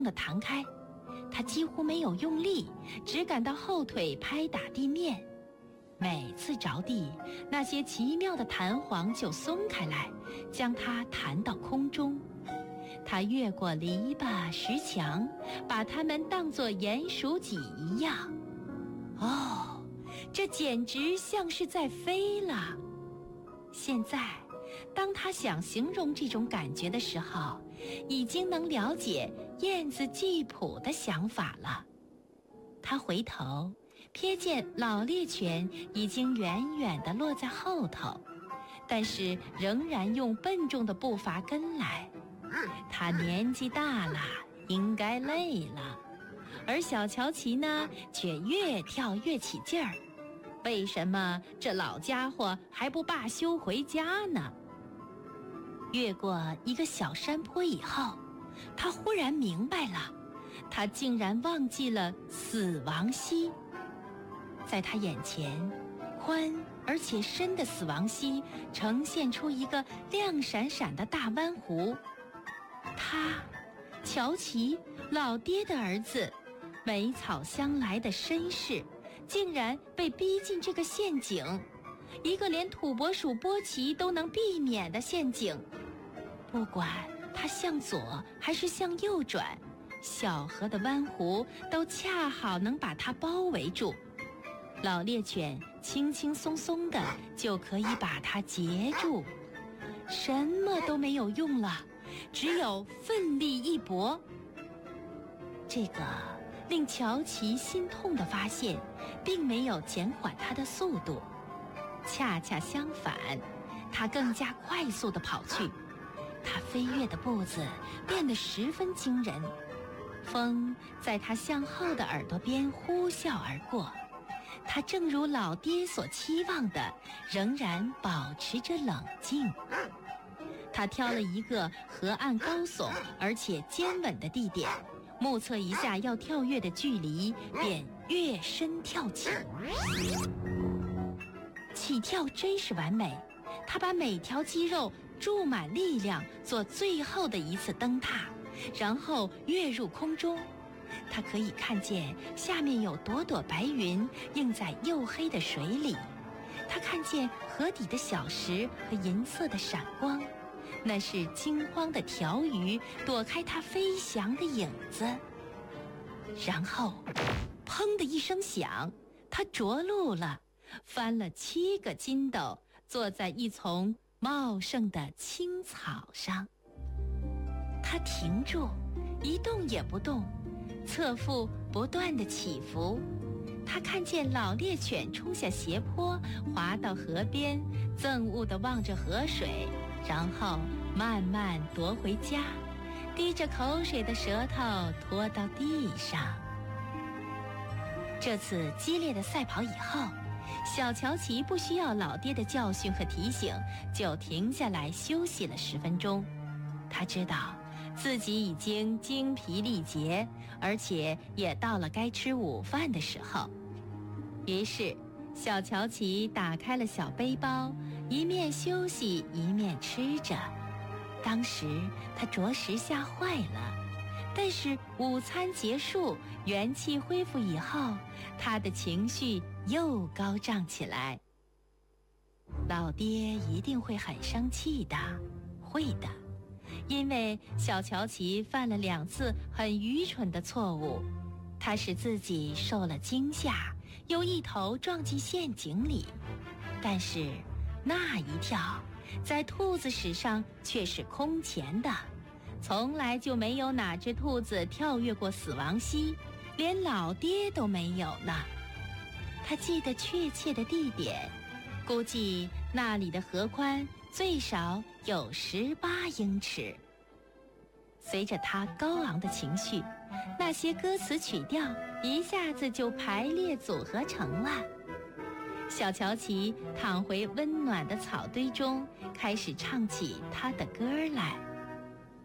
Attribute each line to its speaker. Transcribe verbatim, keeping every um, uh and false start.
Speaker 1: 地弹开，他几乎没有用力，只感到后腿拍打地面。每次着地，那些奇妙的弹簧就松开来，将它弹到空中。他越过篱笆石墙，把它们当作鼹鼠脊一样。哦，这简直像是在飞了。现在当他想形容这种感觉的时候，已经能了解燕子季普的想法了。他回头瞥见老猎犬已经远远地落在后头，但是仍然用笨重的步伐跟来。他年纪大了，应该累了，而小乔奇呢，却越跳越起劲儿。为什么这老家伙还不罢休回家呢？越过一个小山坡以后，他忽然明白了，他竟然忘记了死亡溪。在他眼前，宽而且深的死亡溪呈现出一个亮闪闪的大湾湖。他，乔奇，老爹的儿子，没草相来的绅士，竟然被逼进这个陷阱，一个连土拨鼠波奇都能避免的陷阱。不管他向左还是向右转，小河的湾湖都恰好能把它包围住。老猎犬轻轻松松的就可以把它截住，什么都没有用了，只有奋力一搏。这个令乔奇心痛的发现并没有减缓他的速度，恰恰相反，他更加快速地跑去。他飞跃的步子变得十分惊人，风在他向后的耳朵边呼啸而过。他正如老爹所期望的，仍然保持着冷静。他挑了一个河岸高耸而且坚稳的地点，目测一下要跳跃的距离，便跃身跳起。起跳真是完美，他把每条肌肉注满力量，做最后的一次蹬踏，然后跃入空中。他可以看见下面有朵朵白云映在黝黑的水里，他看见河底的小石和银色的闪光，那是惊慌的条鱼躲开它飞翔的影子。然后砰的一声响，他着陆了，翻了七个筋斗，坐在一丛茂盛的青草上。他停住，一动也不动，侧腹不断地起伏。他看见老猎犬冲下斜坡，滑到河边，憎恶地望着河水，然后慢慢踱回家，滴着口水的舌头拖到地上。这次激烈的赛跑以后，小乔奇不需要老爹的教训和提醒，就停下来休息了十分钟。他知道自己已经精疲力竭，而且也到了该吃午饭的时候。于是小乔奇打开了小背包，一面休息一面吃着。当时他着实吓坏了，但是午餐结束，元气恢复以后，他的情绪又高涨起来。老爹一定会很生气的，会的，因为小乔奇犯了两次很愚蠢的错误，他使自己受了惊吓，又一头撞进陷阱里。但是那一跳在兔子史上却是空前的，从来就没有哪只兔子跳跃过死亡溪，连老爹都没有呢。他记得确切的地点，估计那里的河宽最少有十八英尺。随着他高昂的情绪，那些歌词曲调一下子就排列组合成了。小乔奇躺回温暖的草堆中，开始唱起他的歌来。